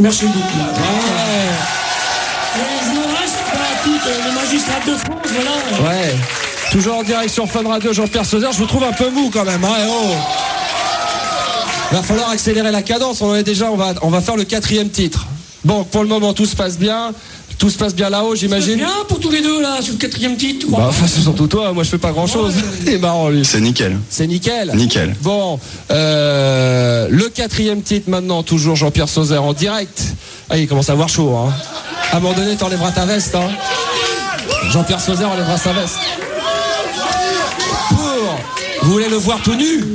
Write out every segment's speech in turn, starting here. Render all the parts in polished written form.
Merci beaucoup. Et je me reste à toutes les magistrats de France, voilà. Ouais. Toujours en direct sur Fun Radio, Jean-Pierre Sauzère. Je vous trouve un peu mou quand même. Hein, Va falloir accélérer la cadence. On va faire le 4e titre. Bon, pour le moment, tout se passe bien. Tout se passe bien là-haut, j'imagine. Bien pour tous les deux là, sur le 4e titre. Bah, enfin, c'est surtout toi. Moi, je fais pas grand-chose. Il est marrant, lui. C'est nickel. C'est nickel. Nickel. Bon, le 4e titre maintenant, toujours Jean-Pierre Sauzère en direct. Ah, il commence à avoir chaud. Hein. À un moment donné, t'enlèveras ta veste. Hein. Jean-Pierre Sauzère enlèvera sa veste. Vous voulez le voir tout nu?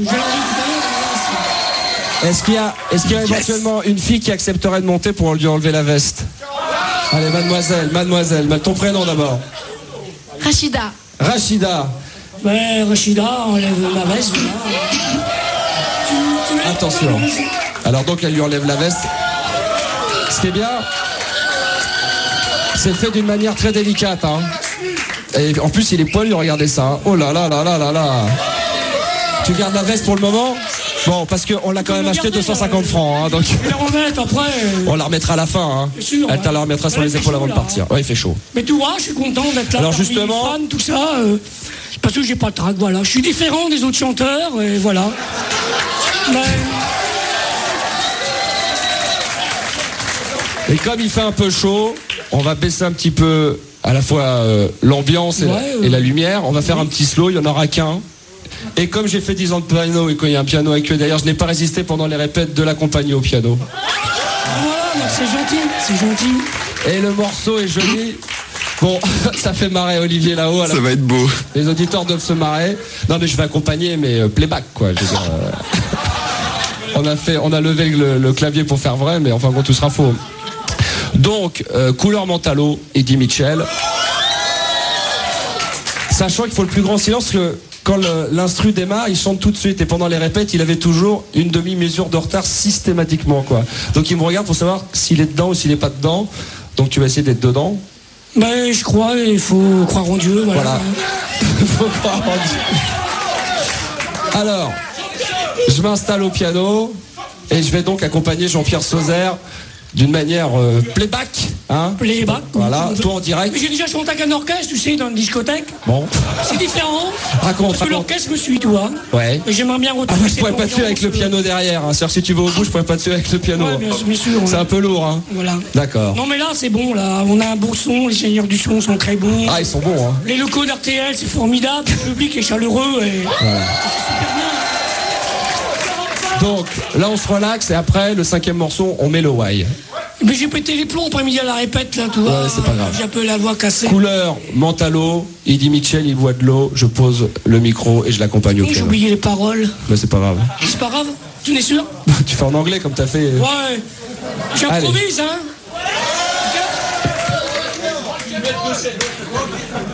Est-ce qu'il y a éventuellement une fille qui accepterait de monter pour lui enlever la veste? Allez, mademoiselle, ton prénom d'abord. Rachida. Rachida, enlève ma veste. Attention. Alors donc elle lui enlève la veste. Ce qui est bien, c'est fait d'une manière très délicate. Hein. Et en plus il est poilu, regardez ça. Hein. Oh là là là là là là. Tu gardes la veste pour le moment? Bon, parce qu'on l'a quand même acheté 250 francs. Hein, donc on la remettra à la fin. Hein. Elle te la remettra sur les épaules avant de partir. Ouais, il fait chaud. Mais tu vois, je suis content d'être là. Alors justement, fan, tout ça, parce que j'ai pas de trac, voilà. Je suis différent des autres chanteurs, et voilà. Et comme il fait un peu chaud, on va baisser un petit peu à la fois l'ambiance et la lumière. On va faire un petit slow, il n'y en aura qu'un. Et comme j'ai fait 10 ans de piano et qu'il y a un piano avec eux, d'ailleurs je n'ai pas résisté pendant les répètes de l'accompagner au piano. Voilà, c'est gentil. Et le morceau est joli. Bon, ça fait marrer Olivier là-haut. Ça va être beau. Les auditeurs doivent se marrer. Non mais je vais accompagner, mais playback quoi. Je veux dire, on a levé le clavier pour faire vrai, mais enfin bon, tout sera faux. Donc, couleur Mentalo, Eddie Mitchell. Sachant qu'il faut le plus grand silence, parce que quand l'instru démarre, il chante tout de suite. Et pendant les répètes, il avait toujours une demi-mesure de retard systématiquement, quoi. Donc il me regarde pour savoir s'il est dedans ou s'il n'est pas dedans. Donc tu vas essayer d'être dedans. Ben, je crois, il faut croire en Dieu. Voilà. Il faut croire en Dieu. Alors, je m'installe au piano et je vais donc accompagner Jean-Pierre Sauzère d'une manière playback, hein. Playback. Voilà, toi en direct. Mais j'ai déjà chanté avec un orchestre, tu sais, dans une discothèque. Bon. C'est différent. Raconte. Parce que l'orchestre me suit, toi. Ouais. Et j'aimerais bien retrouver. Après, je pourrais pas te suivre avec le piano derrière. Hein. C'est-à-dire, si tu vas au bout, je pourrais pas te suivre avec le piano. Ouais, bien sûr. C'est un peu lourd, hein. Voilà. D'accord. Non, mais là, c'est bon, là. On a un beau son, les ingénieurs du son sont très bons. Ah, ils sont bons, hein. Les locaux d'RTL, c'est formidable. Le public est chaleureux et. Voilà. C'est super bien. Donc, là, on se relaxe et après, le 5e morceau, on met le why. Mais j'ai pété les plombs après-midi à la répète, là, tu vois. Ouais, c'est pas grave. J'ai un peu la voix cassée. Couleur Mentalo, Eddie Mitchell, il boit de l'eau, je pose le micro et je l'accompagne au J'ai piano. oublié les paroles. Mais c'est pas grave. C'est pas grave. Tu n'es sûr? Tu fais en anglais comme t'as fait. Ouais. J'improvise, hein.